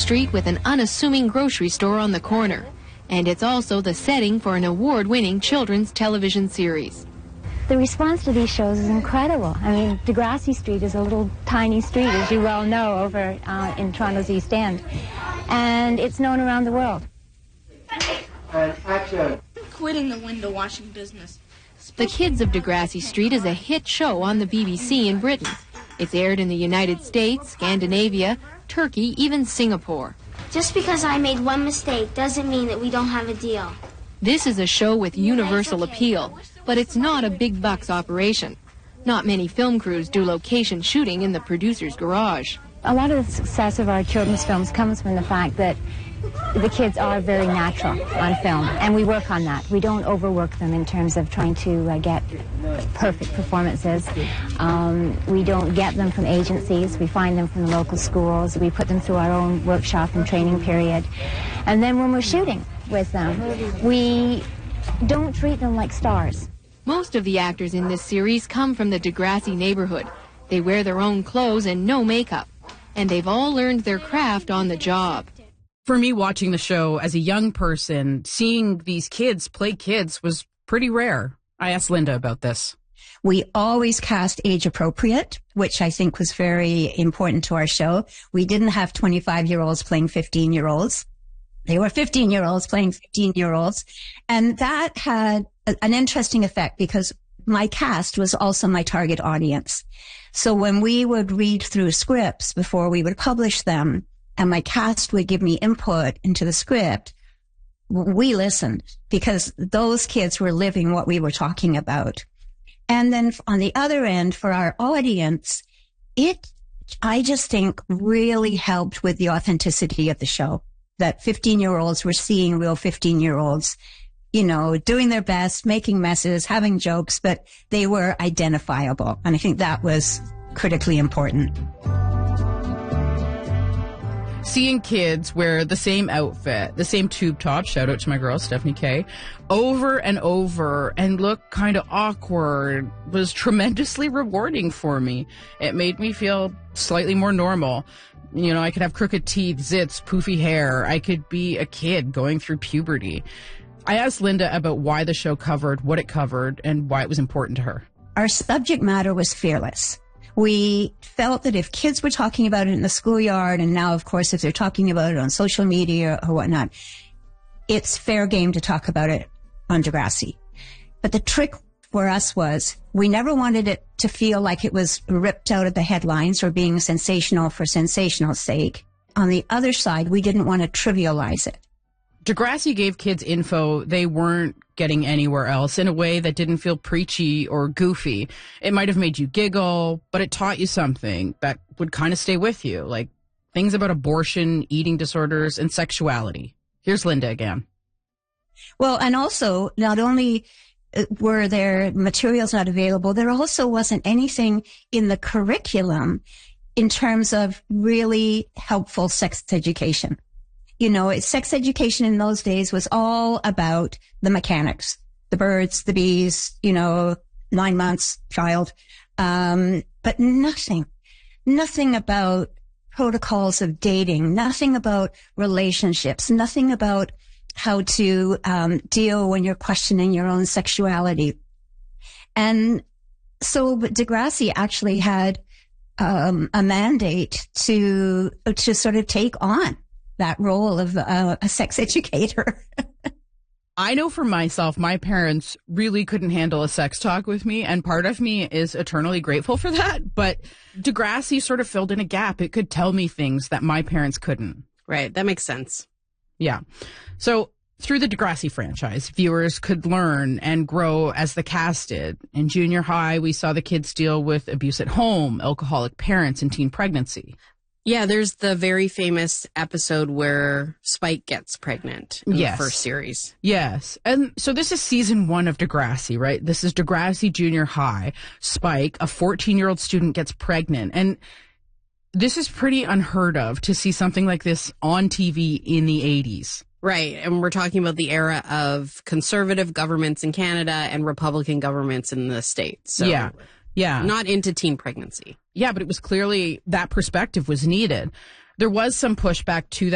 street with an unassuming grocery store on the corner. And it's also the setting for an award-winning children's television series. The response to these shows is incredible. I mean, Degrassi Street is a little tiny street, as you well know, over in Toronto's East End. And it's known around the world. And action. Quitting the window washing business. The Kids of Degrassi Street is a hit show on the BBC in Britain. It's aired in the United States, Scandinavia, Turkey, even Singapore. Just because I made one mistake doesn't mean that we don't have a deal. This is a show with universal appeal, but it's not a big bucks operation. Not many film crews do location shooting in the producer's garage. A lot of the success of our children's films comes from the fact that the kids are very natural on film, and we work on that. We don't overwork them in terms of trying to get perfect performances. We don't get them from agencies. We find them from the local schools. We put them through our own workshop and training period. And then when we're shooting with them, we don't treat them like stars. Most of the actors in this series come from the Degrassi neighborhood. They wear their own clothes and no makeup. And they've all learned their craft on the job. For me, watching the show as a young person, seeing these kids play kids was pretty rare. I asked Linda about this. We always cast age appropriate, which I think was very important to our show. We didn't have 25-year-olds playing 15-year-olds. They were 15-year-olds playing 15-year-olds. And that had an interesting effect because my cast was also my target audience. So when we would read through scripts before we would publish them, and my cast would give me input into the script, we listened because those kids were living what we were talking about. And then on the other end, for our audience, I just think really helped with the authenticity of the show, that 15-year-olds were seeing real 15-year-olds, you know, doing their best, making messes, having jokes, but they were identifiable. And I think that was critically important. Seeing kids wear the same outfit, the same tube top, shout out to my girl, Stephanie K, over and over and look kind of awkward was tremendously rewarding for me. It made me feel slightly more normal. You know, I could have crooked teeth, zits, poofy hair. I could be a kid going through puberty. I asked Linda about why the show covered what it covered and why it was important to her. Our subject matter was fearless. We felt that if kids were talking about it in the schoolyard, and now, of course, if they're talking about it on social media or whatnot, it's fair game to talk about it on Degrassi. But the trick for us was we never wanted it to feel like it was ripped out of the headlines or being sensational for sensational's sake. On the other side, we didn't want to trivialize it. Degrassi gave kids info they weren't getting anywhere else in a way that didn't feel preachy or goofy. It might have made you giggle, but it taught you something that would kind of stay with you, like things about abortion, eating disorders, and sexuality. Here's Linda again. Well, and also, not only were there materials not available, there also wasn't anything in the curriculum in terms of really helpful sex education. You know, sex education in those days was all about the mechanics, the birds, the bees, you know, 9 months, child. But nothing about protocols of dating, nothing about relationships, nothing about how to deal when you're questioning your own sexuality. And so Degrassi actually had a mandate to sort of take on that role of a sex educator. I know for myself, my parents really couldn't handle a sex talk with me, and part of me is eternally grateful for that. But Degrassi sort of filled in a gap. It could tell me things that my parents couldn't. Right. That makes sense. Yeah. So through the Degrassi franchise, viewers could learn and grow as the cast did. In junior high, we saw the kids deal with abuse at home, alcoholic parents, and teen pregnancy. Yeah, there's the very famous episode where Spike gets pregnant in the first series. Yes. And so this is season 1 of Degrassi, right? This is Degrassi Junior High. Spike, a 14-year-old student, gets pregnant. And this is pretty unheard of to see something like this on TV in the 80s. Right. And we're talking about the era of conservative governments in Canada and Republican governments in the States. So yeah. Not into teen pregnancy. Yeah, but it was clearly that perspective was needed. There was some pushback to that.